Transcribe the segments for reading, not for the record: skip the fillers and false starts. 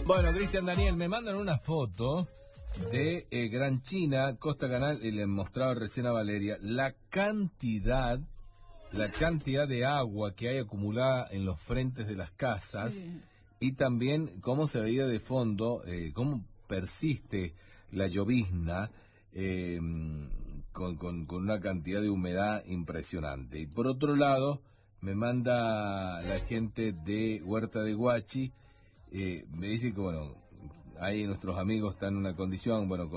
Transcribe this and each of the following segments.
Bueno, Cristian Daniel, me mandan una foto de Gran China, Costa Canal, y le mostraba recién a Valeria la cantidad de agua que hay acumulada en los frentes de las casas, sí. Y también cómo se veía de fondo, cómo persiste la llovizna con una cantidad de humedad impresionante. Y por otro lado, me manda la gente de Huerta de Huachi. Me dice que, bueno, ahí nuestros amigos están en una condición, bueno,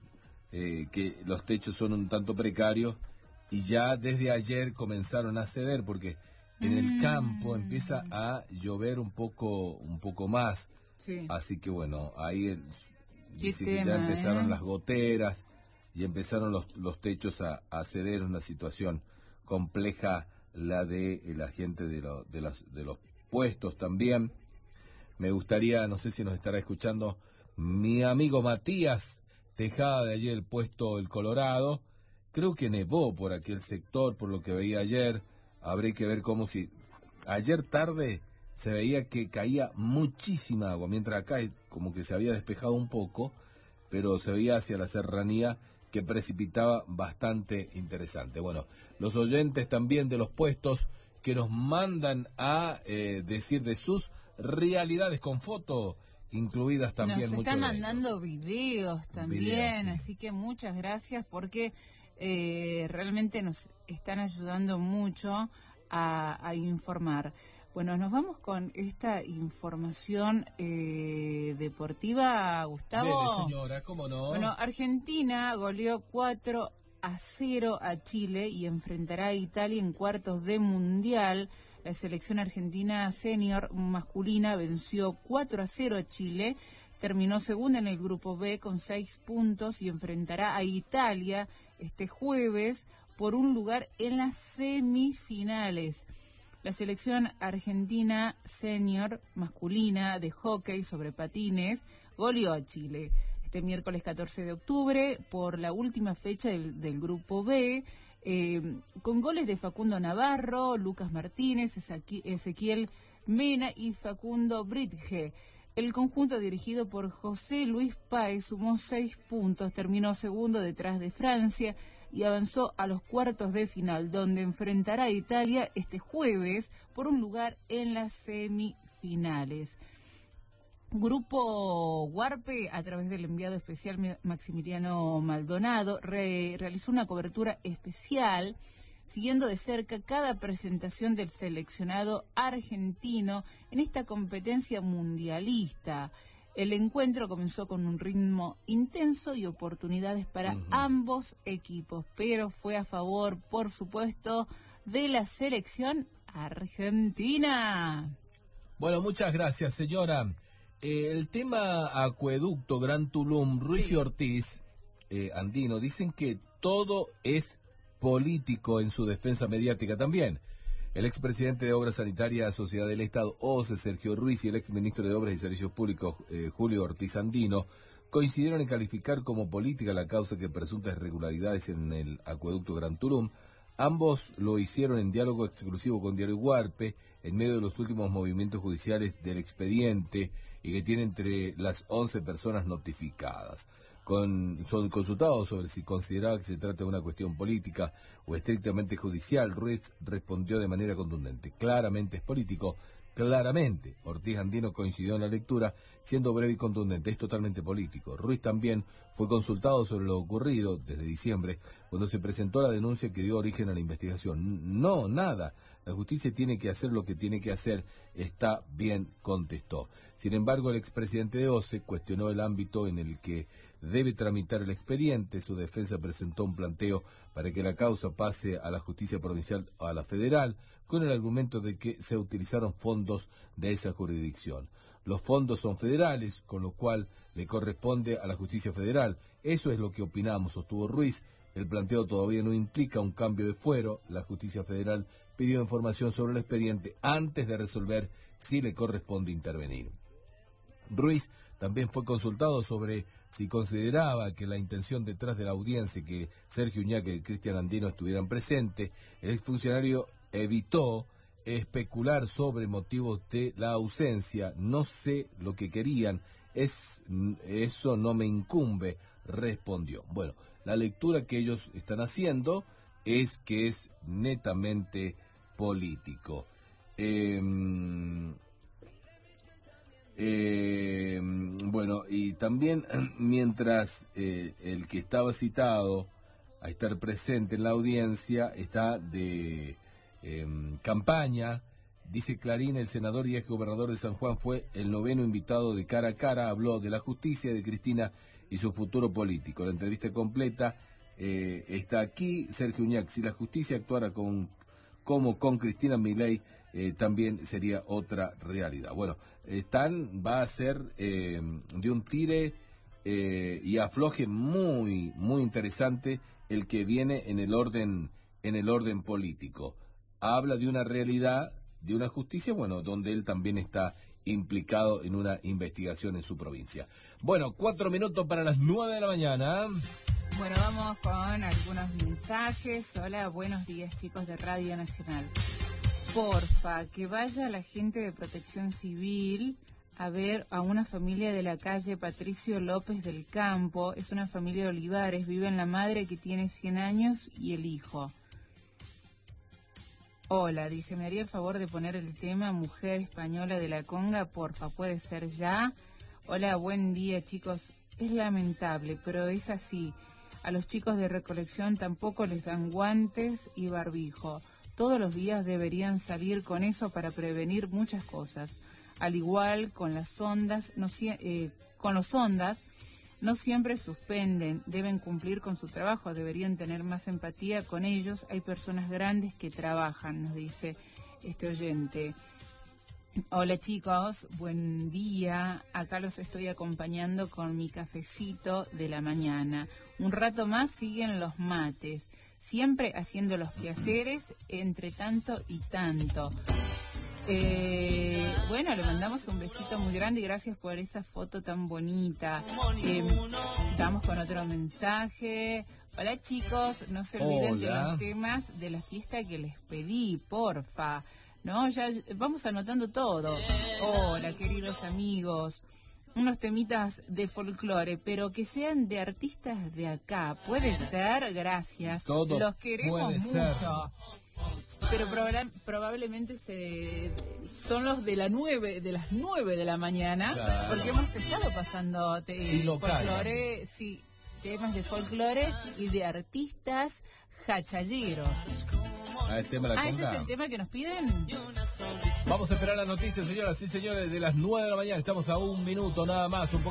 que los techos son un tanto precarios y ya desde ayer comenzaron a ceder porque en el campo empieza a llover un poco más. Sí. Así que, bueno, ahí dice que ya empezaron las goteras y empezaron los techos a ceder. Una situación compleja la de la gente de los puestos también. Me gustaría, no sé si nos estará escuchando mi amigo Matías Tejada de ayer, el puesto El Colorado. Creo que nevó por aquel sector, por lo que veía ayer. Habré que ver cómo si... Ayer tarde se veía que caía muchísima agua, mientras acá como que se había despejado un poco, pero se veía hacia la serranía que precipitaba bastante interesante. Bueno, los oyentes también de los puestos que nos mandan a decir de sus realidades con foto incluidas también. Nos están mandando videos también, sí. Así que muchas gracias porque realmente nos están ayudando mucho a informar. Bueno, nos vamos con esta información deportiva, Gustavo. Dele, señora, ¿cómo no? Bueno, Argentina goleó 4-0 a Chile y enfrentará a Italia en cuartos de Mundial. La selección argentina senior masculina venció 4-0 a Chile, terminó segunda en el grupo B con 6 puntos y enfrentará a Italia este jueves por un lugar en las semifinales. La selección argentina senior masculina de hockey sobre patines goleó a Chile este miércoles 14 de octubre por la última fecha del grupo B, con goles de Facundo Navarro, Lucas Martínez, Ezequiel Mena y Facundo Bridge. El conjunto dirigido por José Luis Páez sumó 6 puntos, terminó segundo detrás de Francia y avanzó a los cuartos de final, donde enfrentará a Italia este jueves por un lugar en las semifinales. Grupo Huarpe, a través del enviado especial Maximiliano Maldonado, realizó una cobertura especial, siguiendo de cerca cada presentación del seleccionado argentino en esta competencia mundialista. El encuentro comenzó con un ritmo intenso y oportunidades para ambos equipos, pero fue a favor, por supuesto, de la selección argentina. Bueno, muchas gracias, señora. El tema acueducto Gran Tulum, Ruiz y Ortiz, Andino, dicen que todo es político en su defensa mediática también. El expresidente de Obras Sanitarias, Sociedad del Estado, OCE, Sergio Ruiz, y el exministro de Obras y Servicios Públicos, Julio Ortiz Andino, coincidieron en calificar como política la causa que presuntas irregularidades en el acueducto Gran Tulum. Ambos lo hicieron en diálogo exclusivo con Diario Huarpe, en medio de los últimos movimientos judiciales del expediente y que tiene entre las 11 personas notificadas. Son consultados sobre si consideraba que se trata de una cuestión política o estrictamente judicial. Ruiz respondió de manera contundente: claramente es político. Claramente, Ortiz Andino coincidió en la lectura, siendo breve y contundente: es totalmente político. Ruiz también fue consultado sobre lo ocurrido desde diciembre, cuando se presentó la denuncia que dio origen a la investigación. No, nada. La justicia tiene que hacer lo que tiene que hacer. Está bien, contestó. Sin embargo, el expresidente de OCE cuestionó el ámbito en el que debe tramitar el expediente. Su defensa presentó un planteo para que la causa pase a la justicia provincial o a la federal, con el argumento de que se utilizaron fondos de esa jurisdicción. Los fondos son federales, con lo cual le corresponde a la justicia federal. Eso es lo que opinamos, sostuvo Ruiz. El planteo todavía no implica un cambio de fuero. La justicia federal pidió información sobre el expediente antes de resolver si le corresponde intervenir. Ruiz también fue consultado sobre si consideraba que la intención detrás de la audiencia que Sergio Uñaque y Cristian Andino estuvieran presentes. El exfuncionario evitó especular sobre motivos de la ausencia. No sé lo que querían. Eso no me incumbe, respondió. Bueno, la lectura que ellos están haciendo es que es netamente político. Bueno, y también mientras el que estaba citado a estar presente en la audiencia está de campaña, dice Clarín, el senador y ex gobernador de San Juan fue el 9º invitado de Cara a Cara, habló de la justicia, de Cristina y su futuro político. La entrevista completa está aquí. Sergio Uñac, si la justicia actuara como con Cristina Milei, también sería otra realidad. Bueno, va a ser de un tire y afloje muy, muy interesante el que viene en el orden político. Habla de una realidad, de una justicia, bueno, donde él también está implicado en una investigación en su provincia. Bueno, 4 minutos para las 9 de la mañana. Bueno, vamos con algunos mensajes. Hola, buenos días, chicos de Radio Nacional. Porfa, que vaya la gente de Protección Civil a ver a una familia de la calle Patricio López del Campo. Es una familia de Olivares, viven la madre que tiene 100 años y el hijo. Hola, dice, ¿me haría el favor de poner el tema Mujer Española de la Conga? Porfa, ¿puede ser ya? Hola, buen día, chicos. Es lamentable, pero es así. A los chicos de recolección tampoco les dan guantes y barbijo. Todos los días deberían salir con eso para prevenir muchas cosas. Al igual con las sondas, con los sondas, no siempre suspenden, deben cumplir con su trabajo, deberían tener más empatía con ellos. Hay personas grandes que trabajan, nos dice este oyente. Hola chicos, buen día. Acá los estoy acompañando con mi cafecito de la mañana. Un rato más siguen los mates, siempre haciendo los quehaceres entre tanto y tanto. Bueno, le mandamos un besito muy grande y gracias por esa foto tan bonita. Vamos con otro mensaje. Hola chicos, no se olviden de los temas de la fiesta que les pedí, porfa. No, ya vamos anotando todo. Hola, queridos amigos. Unos temitas de folclore, pero que sean de artistas de acá. ¿Puede ser? Gracias. Todo los queremos puede mucho. Ser. Pero probablemente son los de las 9 de la mañana, claro. Porque hemos estado pasando folclore, sí, temas de folclore y de artistas jachalleros. ¿Ese es el tema que nos piden? Vamos a esperar la noticia, señoras y señores, de las 9 de la mañana. Estamos a un minuto nada más, un poco.